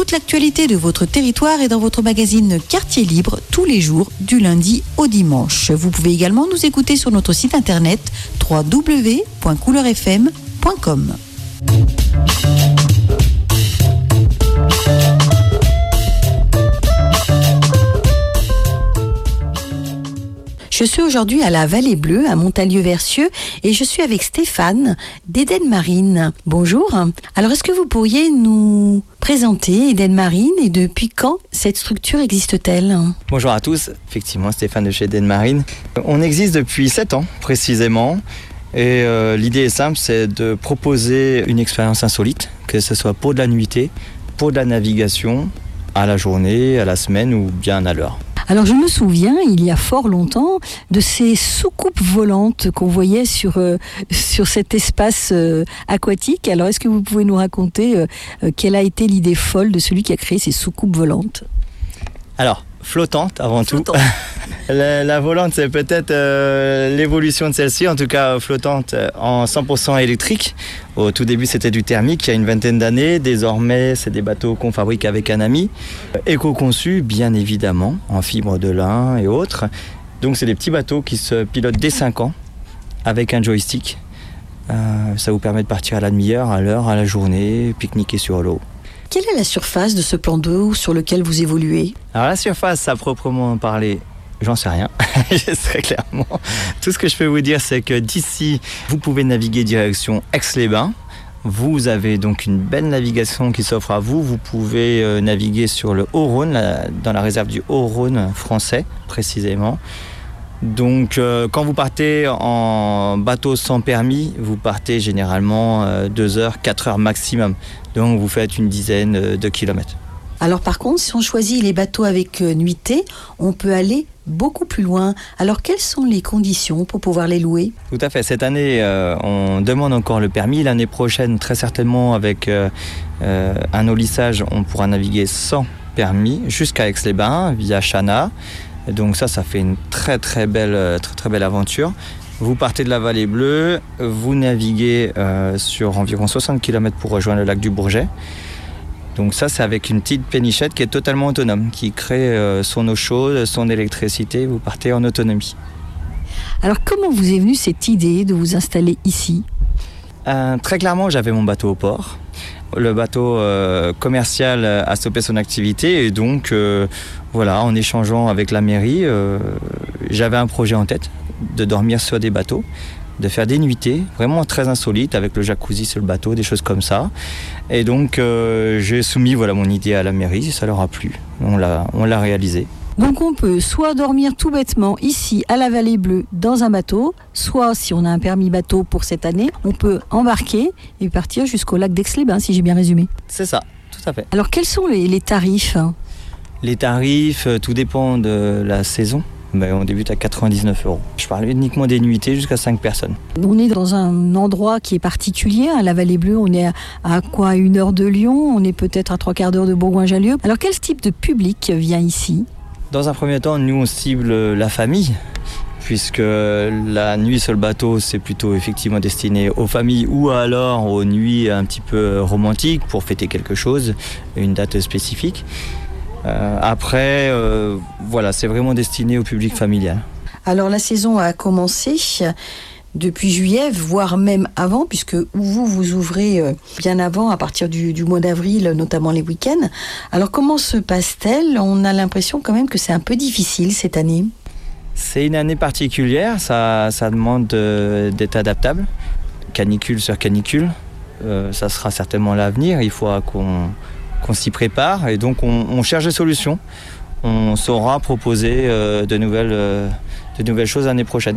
toute l'actualité de votre territoire est dans votre magazine Quartier Libre tous les jours du lundi au dimanche. Vous pouvez également nous écouter sur notre site internet www.couleurfm.com. Je suis aujourd'hui à la Vallée Bleue, à Montalieu-Versieux, et je suis avec Stéphane d'Eden Marine. Bonjour. Alors, est-ce que vous pourriez nous présenter Eden Marine et depuis quand cette structure existe-t-elle ? Bonjour à tous, effectivement Stéphane de chez Eden Marine. On existe depuis 7 ans précisément, et l'idée est simple, c'est de proposer une expérience insolite, que ce soit pour de la nuitée, pour de la navigation, à la journée, à la semaine ou bien à l'heure. Alors je me souviens, il y a fort longtemps, de ces soucoupes volantes qu'on voyait sur cet espace aquatique. Alors est-ce que vous pouvez nous raconter quelle a été l'idée folle de celui qui a créé ces soucoupes volantes ? Alors, flottante avant Flottante. tout. La volante, c'est peut-être l'évolution de celle-ci, en tout cas flottante en 100% électrique. Au tout début, c'était du thermique, il y a une vingtaine d'années. Désormais, c'est des bateaux qu'on fabrique avec un ami. Éco-conçus, bien évidemment, en fibre de lin et autres. Donc, c'est des petits bateaux qui se pilotent dès 5 ans avec un joystick. Ça vous permet de partir à la demi-heure, à l'heure, à la journée, pique-niquer sur l'eau. Quelle est la surface de ce plan d'eau sur lequel vous évoluez ? Alors la surface, à proprement parler, j'en sais rien, très clairement. Tout ce que je peux vous dire, c'est que d'ici, vous pouvez naviguer direction Aix-les-Bains. Vous avez donc une belle navigation qui s'offre à vous. Vous pouvez naviguer sur le Haut-Rhône, dans la réserve du Haut-Rhône français, précisément. Donc quand vous partez en bateau sans permis, vous partez généralement 2 heures, 4 heures maximum. Donc vous faites une dizaine de kilomètres. Alors par contre, si on choisit les bateaux avec nuitée, on peut aller beaucoup plus loin. Alors quelles sont les conditions pour pouvoir les louer ? Tout à fait. Cette année, on demande encore le permis. L'année prochaine, très certainement, avec un olissage, on pourra naviguer sans permis jusqu'à Aix-les-Bains via Chana. Donc ça fait une très belle aventure. Vous partez de la Vallée Bleue, vous naviguez sur environ 60 km pour rejoindre le lac du Bourget. Donc ça, c'est avec une petite pénichette qui est totalement autonome, qui crée son eau chaude, son électricité. Vous partez en autonomie. Alors comment vous est venue cette idée de vous installer ici ? Très clairement, j'avais mon bateau au port. Le bateau commercial a stoppé son activité et donc en échangeant avec la mairie, j'avais un projet en tête de dormir sur des bateaux, de faire des nuitées vraiment très insolites avec le jacuzzi sur le bateau, des choses comme ça. Et donc j'ai soumis mon idée à la mairie, ça leur a plu, on l'a réalisé. Donc on peut soit dormir tout bêtement ici à la Vallée Bleue dans un bateau, soit si on a un permis bateau pour cette année, on peut embarquer et partir jusqu'au lac d'Aix-les-Bains, si j'ai bien résumé. C'est ça, tout à fait. Alors quels sont les tarifs ? Les tarifs, tout dépend de la saison. On débute à 99 €. Je parle uniquement des nuitées jusqu'à 5 personnes. On est dans un endroit qui est particulier, à la Vallée Bleue. On est à quoi, 1 heure de Lyon ? On est peut-être à 3/4 d'heure de Bourgoin-Jallieu. Alors quel type de public vient ici ? Dans un premier temps, nous on cible la famille, puisque la nuit sur le bateau, c'est plutôt effectivement destiné aux familles ou alors aux nuits un petit peu romantiques pour fêter quelque chose, une date spécifique. Après, c'est vraiment destiné au public familial. Alors la saison a commencé depuis juillet, voire même avant, puisque vous ouvrez bien avant, à partir du mois d'avril, notamment les week-ends. Alors comment se passe-t-elle ? On a l'impression quand même que c'est un peu difficile cette année. C'est une année particulière, ça demande d'être adaptable. Canicule sur canicule, ça sera certainement l'avenir, il faudra qu'on s'y prépare et donc on cherche des solutions. On saura proposer de nouvelles choses l'année prochaine.